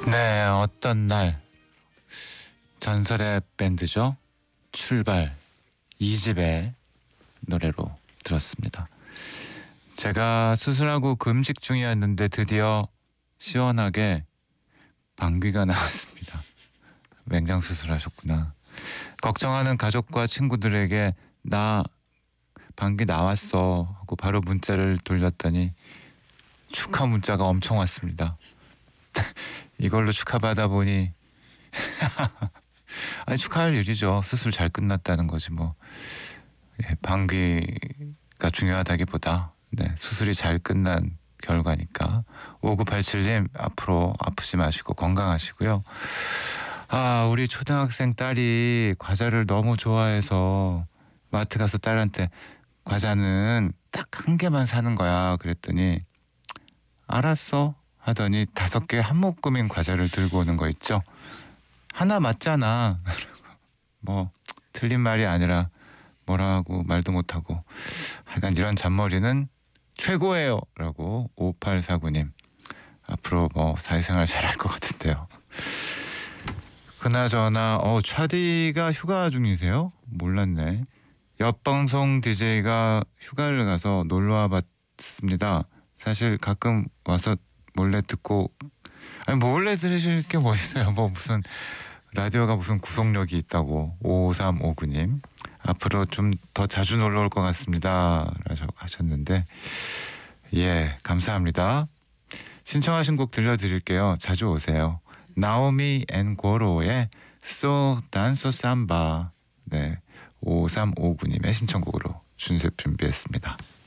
네, 어떤 날 전설의 밴드죠. 출발 2집의 노래로 들었습니다. 제가 수술하고 금식 중이었는데 드디어 시원하게 방귀가 나왔습니다. 맹장 수술하셨구나. 걱정하는 가족과 친구들에게 나 방귀 나왔어 하고 바로 문자를 돌렸더니 축하 문자가 엄청 왔습니다. 이걸로 축하받아 보니 아니 축하할 일이죠. 수술 잘 끝났다는 거지 뭐. 예, 방귀가 중요하다기보다 수술이 잘 끝난 결과니까. 5987님 앞으로 아프지 마시고 건강하시고요. 아, 우리 초등학생 딸이 과자를 너무 좋아해서 마트 가서 딸한테 과자는 딱 한 개만 사는 거야 그랬더니 알았어 하더니 5개 한 묶음인 과자를 들고 오는 거 있죠. 하나 맞잖아. 뭐 틀린 말이 아니라 뭐라고 말도 못하고 하여간 이런 잔머리는 최고예요 라고 5849님 앞으로 뭐 사회생활 잘할 것 같은데요. 그나저나 차디가 휴가 중이세요? 몰랐네. 옆방송 DJ가 휴가를 가서 놀러와 봤습니다. 사실 가끔 와서 몰래 듣고 아니 몰래 들으실 게 뭐 있어요. 뭐 무슨 라디오가 무슨 구속력이 있다고. 5359님 앞으로 좀 더 자주 놀러 올 것 같습니다 라고 하셨는데 예 감사합니다. 신청하신 곡 들려드릴게요. 자주 오세요. 나오미 앤 고로의 So Danso Samba. 네 5359님의 신청곡으로 준비했습니다.